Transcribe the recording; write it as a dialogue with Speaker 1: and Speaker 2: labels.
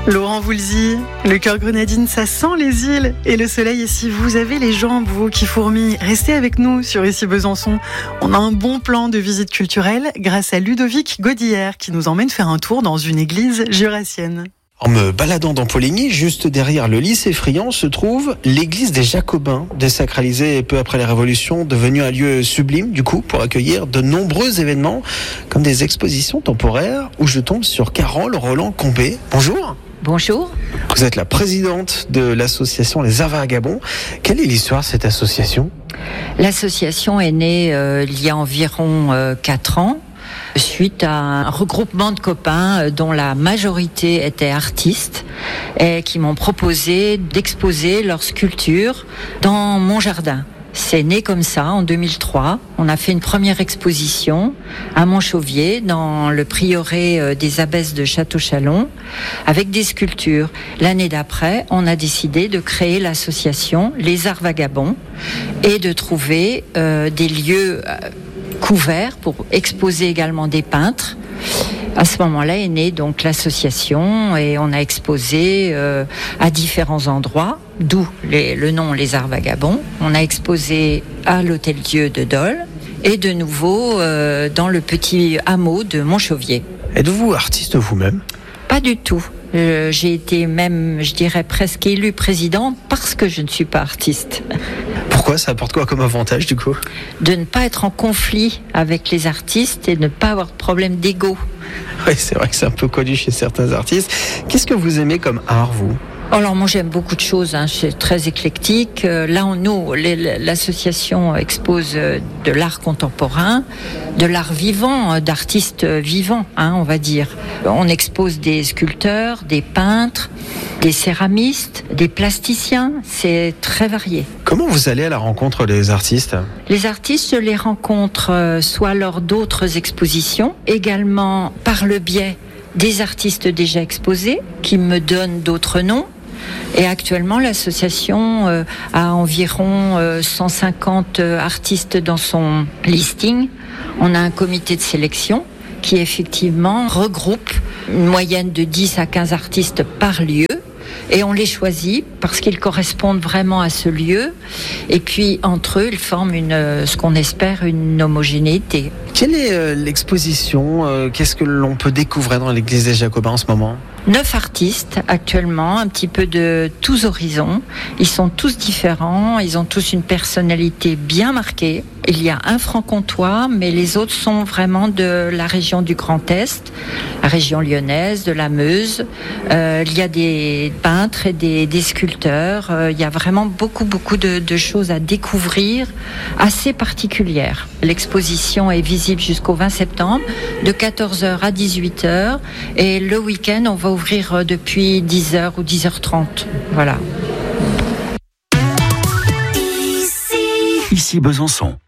Speaker 1: Laurent Voulzy, le cœur grenadine, ça sent les îles et le soleil. Et si vous avez les jambes, vous, qui fourmillent, restez avec nous sur Ici Besançon. On a un bon plan de visite culturelle grâce à Ludovic Godillère qui nous emmène faire un tour dans une église jurassienne.
Speaker 2: En me baladant dans Poligny, juste derrière le lycée Friant, se trouve l'église des Jacobins, désacralisée peu après la Révolution, devenue un lieu sublime, du coup, pour accueillir de nombreux événements, comme des expositions temporaires, où je tombe sur Carole Roland-Combé. Bonjour.
Speaker 3: Bonjour.
Speaker 2: Vous êtes la présidente de l'association Les Arts Vagabonds. Quelle est l'histoire de cette association ?
Speaker 3: L'association est née il y a environ 4 ans, suite à un regroupement de copains dont la majorité étaient artistes et qui m'ont proposé d'exposer leurs sculptures dans mon jardin. C'est né comme ça en 2003. On a fait une première exposition à Montchauvier dans le prieuré des abbesses de Château-Chalon avec des sculptures. L'année d'après, on a décidé de créer l'association Les Arts Vagabonds et de trouver des lieux couverts pour exposer également des peintres. À ce moment-là est née donc l'association et on a exposé à différents endroits, d'où le nom Les Arts Vagabonds. On a exposé à l'Hôtel-Dieu de Dole et de nouveau dans le petit hameau de Montchauvier.
Speaker 2: Êtes-vous artiste vous-même ?
Speaker 3: Pas du tout. J'ai été même, je dirais, presque élue présidente parce que je ne suis pas artiste.
Speaker 2: Pourquoi ? Ça apporte quoi comme avantage du coup ?
Speaker 3: De ne pas être en conflit avec les artistes et de ne pas avoir de problème d'ego.
Speaker 2: Oui, c'est vrai que c'est un peu connu chez certains artistes. Qu'est-ce que vous aimez comme art, vous ?
Speaker 3: Alors moi j'aime beaucoup de choses, c'est très éclectique. Là l'association expose de l'art contemporain, de l'art vivant, d'artistes vivants, on va dire. On expose des sculpteurs, des peintres, des céramistes, des plasticiens, c'est très varié.
Speaker 2: Comment vous allez à la rencontre des artistes ?
Speaker 3: Les artistes, je les rencontre soit lors d'autres expositions, également par le biais des artistes déjà exposés qui me donnent d'autres noms. Et actuellement, l'association a environ 150 artistes dans son listing. On a un comité de sélection qui effectivement regroupe une moyenne de 10 à 15 artistes par lieu. Et on les choisit parce qu'ils correspondent vraiment à ce lieu. Et puis, entre eux, ils forment ce qu'on espère une homogénéité.
Speaker 2: Quelle est l'exposition ? Qu'est-ce que l'on peut découvrir dans l'église des Jacobins en ce moment ?
Speaker 3: 9 artistes actuellement, un petit peu de tous horizons. Ils sont tous différents, ils ont tous une personnalité bien marquée. Il y a un franc-comtois, mais les autres sont vraiment de la région du Grand Est, la région lyonnaise, de la Meuse. Il y a des peintres et des sculpteurs. Il y a vraiment beaucoup de choses à découvrir, assez particulières. L'exposition est visible jusqu'au 20 septembre, de 14h à 18h. Et le week-end, on va ouvrir depuis 10h ou 10h30. Voilà.
Speaker 4: Ici Besançon.